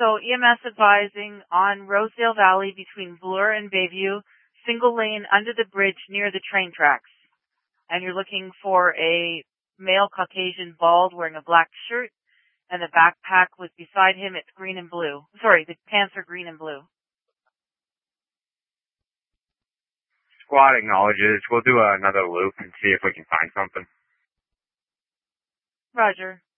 So EMS advising on Rosedale Valley between Bloor and Bayview, single lane under the bridge near the train tracks. And you're looking for a male Caucasian bald wearing a black shirt, and the backpack was beside him. It's green and blue. Sorry, the pants are green and blue. Squad acknowledges. We'll do another loop and see if we can find something. Roger.